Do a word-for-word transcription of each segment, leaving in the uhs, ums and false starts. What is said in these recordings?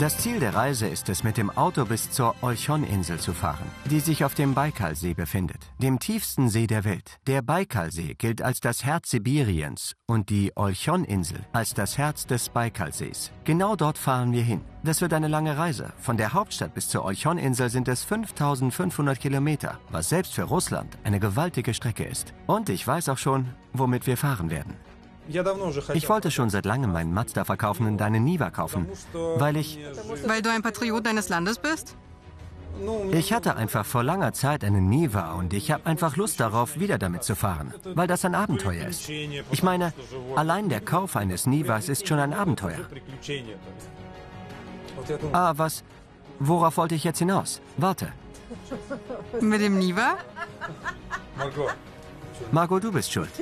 Das Ziel der Reise ist es, mit dem Auto bis zur Olchon-Insel zu fahren, die sich auf dem Baikalsee befindet, dem tiefsten See der Welt. Der Baikalsee gilt als das Herz Sibiriens und die Olchon-Insel als das Herz des Baikalsees. Genau dort fahren wir hin. Das wird eine lange Reise. Von der Hauptstadt bis zur Olchon-Insel sind es fünftausendfünfhundert Kilometer, was selbst für Russland eine gewaltige Strecke ist. Und ich weiß auch schon, womit wir fahren werden. Ich wollte schon seit langem meinen Mazda verkaufen und deine Niva kaufen, weil ich... Weil du ein Patriot deines Landes bist? Ich hatte einfach vor langer Zeit eine Niva und ich habe einfach Lust darauf, wieder damit zu fahren, weil das ein Abenteuer ist. Ich meine, allein der Kauf eines Nivas ist schon ein Abenteuer. Ah, was? Worauf wollte ich jetzt hinaus? Warte. Mit dem Niva? Margot, du bist schuld.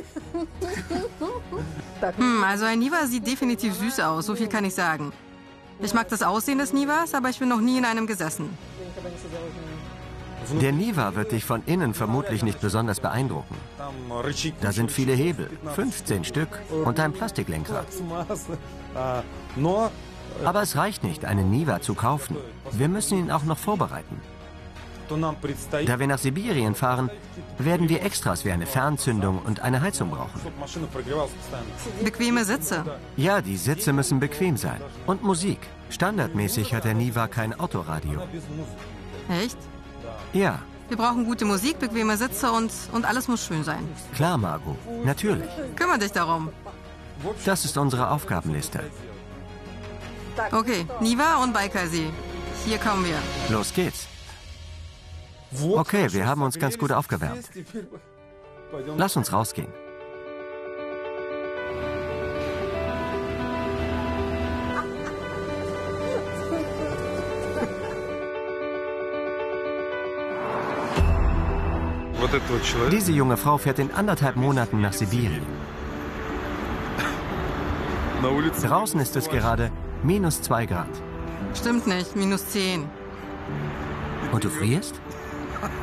Hm, also ein Niva sieht definitiv süß aus, so viel kann ich sagen. Ich mag das Aussehen des Nivas, aber ich bin noch nie in einem gesessen. Der Niva wird dich von innen vermutlich nicht besonders beeindrucken. Da sind viele Hebel, fünfzehn Stück, und ein Plastiklenkrad. Aber es reicht nicht, einen Niva zu kaufen. Wir müssen ihn auch noch vorbereiten. Da wir nach Sibirien fahren, werden wir Extras wie eine Fernzündung und eine Heizung brauchen. Bequeme Sitze. Ja, die Sitze müssen bequem sein. Und Musik. Standardmäßig hat der Niva kein Autoradio. Echt? Ja. Wir brauchen gute Musik, bequeme Sitze und, und alles muss schön sein. Klar, Margot. Natürlich. Kümmere dich darum. Das ist unsere Aufgabenliste. Okay, Niva und Baikalsee. Hier kommen wir. Los geht's. Okay, wir haben uns ganz gut aufgewärmt. Lass uns rausgehen. Diese junge Frau fährt in anderthalb Monaten nach Sibirien. Draußen ist es gerade minus zwei Grad. Stimmt nicht, minus zehn. Und du frierst?